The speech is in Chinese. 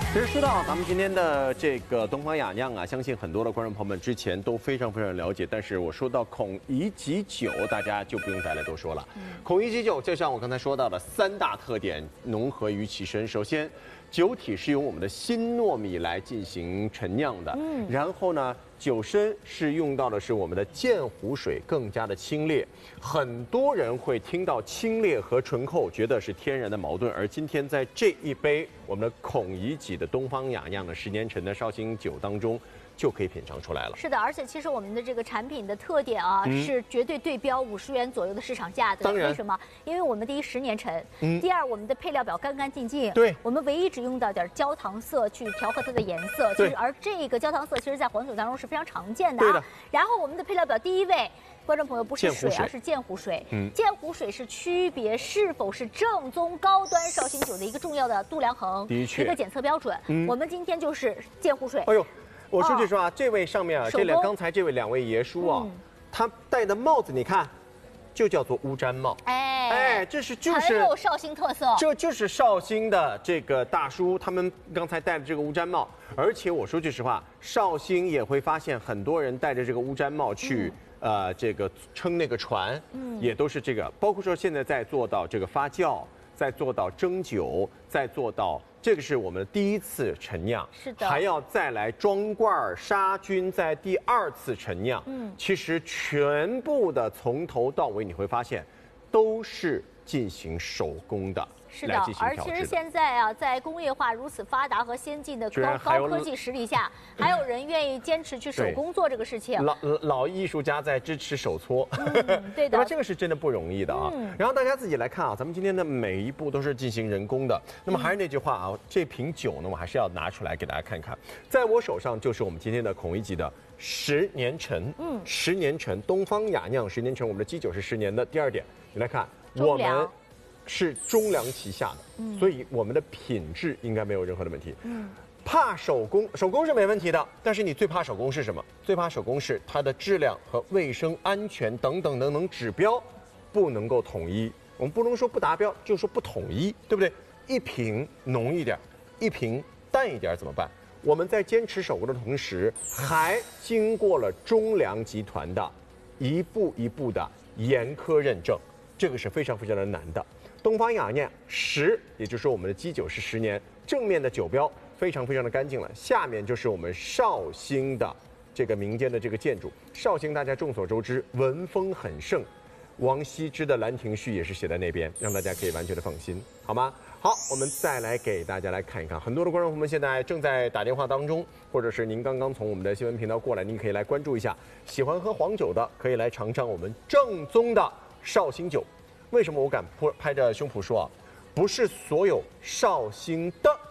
其实说到咱们今天的这个东方雅酿啊，相信很多的观众朋友们之前都非常了解。但是我说到孔乙己酒，大家就不用再来多说了。孔乙己酒就像我刚才说到的3大特点融合于其身。首先，酒体是由我们的新糯米来进行陈酿的。然后呢，酒身是用到的是我们的鉴湖水，更加的清冽。很多人会听到清冽和醇厚，觉得是天然的矛盾。而今天在这一杯我们的孔乙己的东方雅酿的10年陈的绍兴酒当中，就可以品尝出来了。 是的，而且其实我们的这个产品的特点啊，是绝对对标50元左右的市场价的。 当然， 为什么？因为我们第一10年陈，第二我们的配料表干干净净。 对， 我们唯一只用到点焦糖色去调和它的颜色。 对， 而这个焦糖色其实在黄酒当中是非常常见的。 对的。 然后我们的配料表第一位。观众朋友，不是水，而是鉴湖水。鉴湖水是区别是否是正宗高端绍兴酒的一个重要的度量衡， 的确， 一个检测标准。我们今天就是鉴湖水。 哎呦，我说句实话，这位上面啊，刚才这位2位爷叔啊，他戴的帽子，你看，就叫做乌毡帽。哎，就是很有绍兴特色。 这就是绍兴的这个大叔他们刚才戴的这个乌毡帽。而且我说句实话，绍兴也会发现很多人戴着这个乌毡帽去。这个撑那个船，也都是这个，包括说现在在做到这个发酵，在做到蒸酒，在做到这个是我们第1次陈酿， 是的， 还要再来装罐杀菌，在第2次陈酿。其实全部的从头到尾你会发现，都是进行手工的。 是的，而其实现在啊，在工业化如此发达和先进的高科技实力下，还有人愿意坚持去手工做这个事情。 老艺术家在支持手搓， 对的。 那么这个是真的不容易的啊。然后大家自己来看啊，咱们今天的每一步都是进行人工的。那么还是那句话啊，这瓶酒呢，我还是要拿出来给大家看看。在我手上就是我们今天的孔乙己的10年陈，10年陈东方雅酿10年陈，我们的基酒是10年的。第2点，你来看我们。是中粮旗下的，所以我们的品质应该没有任何的问题。怕手工，手工是没问题的，但是你最怕手工是什么？最怕手工是它的质量和卫生安全等等指标不能够统一。我们不能说不达标，就说不统一，对不对？一瓶浓一点，一瓶淡一点怎么办？我们在坚持手工的同时，还经过了中粮集团的一步一步的严苛认证，这个是非常的难的。东方雅酿10，也就是说我们的基酒是10年，正面的酒标非常的干净了。下面就是我们绍兴的这个民间的这个建筑。绍兴大家众所周知，文风很盛，王羲之的《兰亭序》也是写在那边，让大家可以完全的放心，好吗？好，我们再来给大家来看一看，很多的观众朋友们现在正在打电话当中，或者是您刚刚从我们的新闻频道过来，您可以来关注一下。喜欢喝黄酒的，可以来尝尝我们正宗的绍兴酒。为什么我敢拍着胸脯说啊？不是所有绍兴的